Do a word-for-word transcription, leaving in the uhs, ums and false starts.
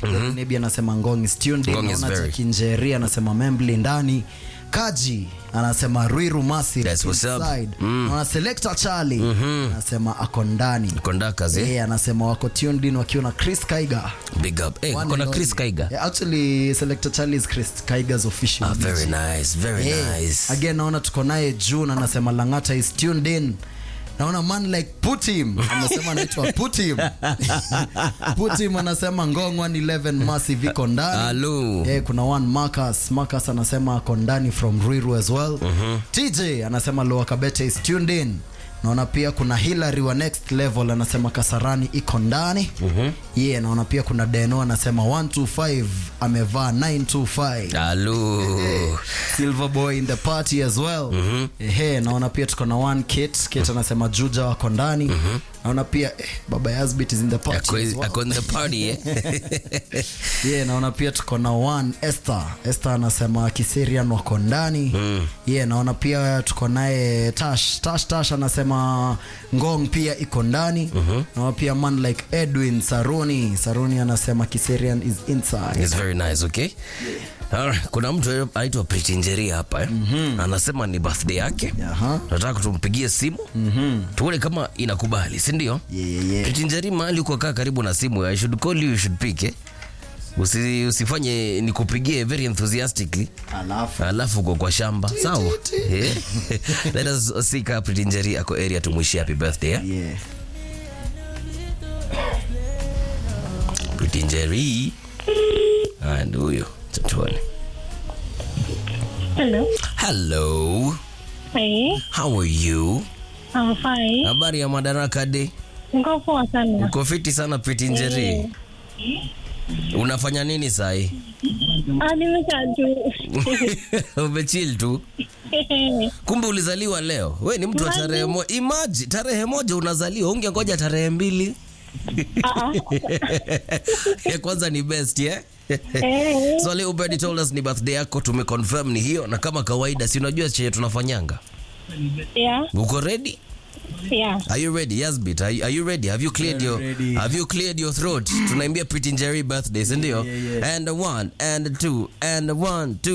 Mm-hmm. Nebi anasema Ngong is tuned in. Naona very... Kinjeri anasema Membli ndani. Kaji anasema Ruiru Masi. That's what's up. Mm. Naona Selector Charlie mm-hmm. anasema ako ndani. Kondaka zi. Yeah, anasema wako tuned in wakiwa na Chris Kaiga. Big up. Eh, kuna Chris Kaiga. Yeah, actually Selector Charlie is Chris Kaiga's official. Ah, very nice, very yeah. nice. Again naona tuko naye June anasema Langata is tuned in. Naona man like put him anasema anaitwa put him put him anasema Ngong one eleven Massive iko ndani. Hello. Eh, kuna one Marcus Marcus anasema ako ndani from Ruiru as well. Mm-hmm. T J anasema Lower Kabete is tuned in. Naona pia kuna Hillary wa next level anasema Kasarani iko ndani. Mhm. Yeah, naona pia kuna Deno anasema one two five amevaa nine two five. Hello. Silver boy in the party as well. Mhm. Ehe, naona pia tuko na one Kit. Kit anasema Juja wako ndani. Mhm. Naona pia eh, Baba Yazbit is in the party. Well. Ako in the party eh. Yeah, naona pia tuko na one Esther. Esther anasema Kiserian wako ndani. Mm. Yeah, naona pia tuko naye Tash. Tash Tash anasema Ngong pia iko ndani. Mm-hmm. Naona pia man like Edwin Saruni. Saruni anasema Kiserian is inside. It's very nice, okay? Yeah. Alright, kuna mtu anaitwa Pretty Njeri hapa eh. Mm-hmm. Anasema ni birthday yake. Aha. Nataka tumpigie simu. Mhm. Tuone kama inakubali, si ndio? Yeah, yeah, yeah. Pretty Njeri mahali uko kaa karibu na simu. I should call you, you should pick eh. Usi, usifanye nikupigie very enthusiastically. Alafu alafu uko kwa shamba. Sawa? Yeah. Let us see ka Pretty Njeri ako area tumwishi happy birthday eh? Yeah. Pretty Njeri. And huyo tuone. Hello. Hello. Hey. How are you? I'm fine. Habari ya Madaraka Day? Niko poa sana. Uko fiti sana Pretty Njeri. Hey. Unafanya nini sai? Ah, nimekaa tu. Umechill tu. Kumbe ulizaliwa leo. Wewe ni mtu wa tarehe moja. Imagine tarehe moja unazaliwa, ungengoja tarehe mbili. Ah. Ya kwanza ni best, yeah? Hey. So leo Ubedi told us ni birthday yako, tumeconfirm ni hiyo, na kama kawaida si unajua chenye tunafanyanga? Yeah. Uko ready? Yeah. Are you ready? Yes, bit. Are you, are you ready? Have you cleared your ready. Have you cleared your throat? Tunaimbia Pretty Njeri birthday, ndio? Yeah, yeah, yeah. And one and two and one two